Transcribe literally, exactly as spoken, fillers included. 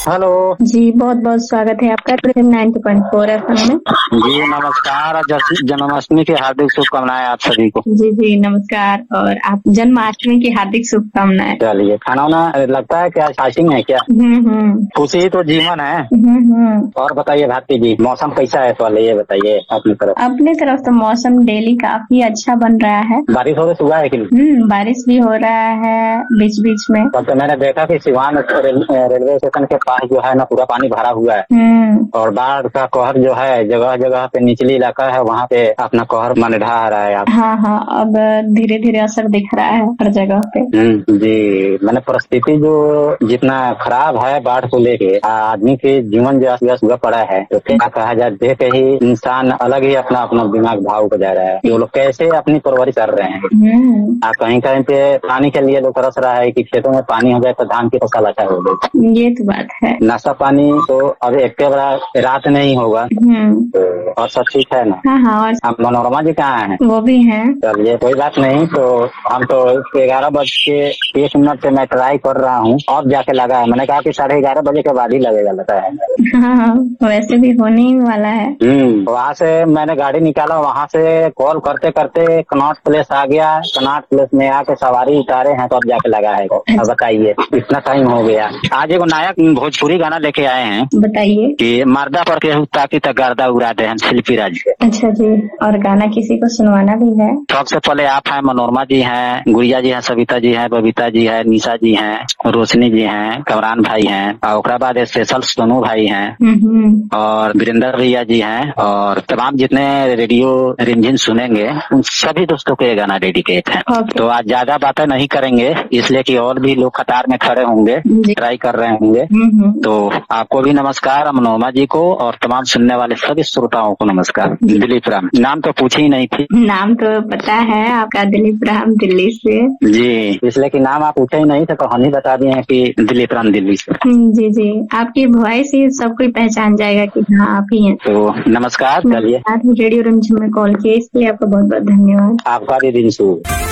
Hello जी, बहुत बहुत स्वागत है आपका नाइन्टी पॉइंट फोर एफएम में। जी नमस्कार और जस- जन्माष्टमी की हार्दिक शुभकामनाएं आप सभी को। जी जी नमस्कार, और आप जन्माष्टमी की हार्दिक शुभकामनाएं। चलिए, खाना वाना लगता है क्या, फास्टिंग है क्या? हम्म हम्म खुशी ही तो जीवन है। हम्म हम्म और बताइए भारती जी, मौसम कैसा है तो ये बताइए अपनी तरफ। अपने तरफ तो मौसम डेली काफी अच्छा बन रहा है। बारिश हो रही हुआ है कि नहीं? हम्म बारिश भी हो रहा है बीच बीच में। तब तो मैंने देखा कि सिवान रेल, रेलवे स्टेशन के पास जो है ना पूरा पानी भरा हुआ है हम्म और बाढ़ का कहर जो है जगह जगह पे निचली इलाका है वहाँ पे अपना कहर मन ढा रहा है। आप हाँ हाँ, अब धीरे धीरे असर दिख रहा है हर जगह पे। हम्म, जी मैंने परिस्थिति जो जितना खराब है बाढ़ को लेके आदमी के जीवन जो अस्त व्यस्त हुआ पड़ा है, तो क्या कहा जाए, देख के ही इंसान अलग ही अपना अपना दिमाग भाव को जा रहा है। जो लोग कैसे अपनी परवरिश कर रहे हैं, हम्म आ, कहीं कहीं पे पानी के लिए लोग तरस रहा है कि खेतों में पानी हो जाए तो धान की फसल अच्छा हो जाए। ये तो बात है। नाश्ता पानी तो अब एक के बड़ा रात नहीं होगा। हम्म तो और सब ठीक है ना? हाँ हाँ, और आप मनोरमा जी कहाँ हैं? वो भी हैं। चलिए कोई बात नहीं, तो हम तो ग्यारह बज के एक मिनट से मैं ट्राई कर रहा हूँ, अब जाके लगा है। मैंने कहा कि साढ़े ग्यारह बजे के बाद ही लगेगा, लगता है। हाँ हाँ, वैसे भी होने ही वाला है। हम्म वहाँ से मैंने गाड़ी निकाला, वहाँ से कॉल करते करते कनॉट प्लेस आ गया। कनॉट प्लेस में आके सवारी उतारे हैं तो अब जाके लगा है। अब बताइए इतना टाइम हो गया। आज एक नायक भोजपुरी गाना लेके आए हैं। बताइए। कि मर्दा पर के ताकि तक गर्दा उड़ाते हैं, शिल्पी राज के। अच्छा जी, और गाना किसी को सुनवाना भी है? सबसे पहले आप हैं, मनोरमा जी हैं, गुड़िया जी हैं, सविता जी हैं, बबीता जी हैं, निशा जी हैं, रोशनी जी हैं, कमरान भाई हैं, और ओकरा बाद स्पेशल सोनू भाई हैं, हम्म और वीरेंद्र भैया जी हैं, और तमाम जितने रेडियो रिमझिम सुनेंगे उन सभी दोस्तों को ये गाना डेडिकेट है। ओके। तो आज ज्यादा बातें नहीं करेंगे, इसलिए कि और भी लोग कतार में खड़े होंगे, जी। ट्राई कर रहे होंगे। हम्म तो आपको भी नमस्कार, मनोरमा जी को और तमाम सुनने वाले सभी श्रोताओं को नमस्कार। दिलीप राम, नाम तो पूछी ही नहीं थी। नाम तो पता है आपका, दिलीप राम, दिल्ली से। जी, इसलिए कि नाम आप पूछे ही नहीं थे तो हम ही बता दिए हैं कि दिलीप राम दिल्ली से। हम्म, जी जी, आपकी वॉइस ही सब कोई पहचान जाएगा कि हाँ आप ही हैं। तो नमस्कार, चलिए। रेडियो रिमझिम में कॉल किए इसलिए आपका बहुत बहुत धन्यवाद। आपका भी दिन शुभ।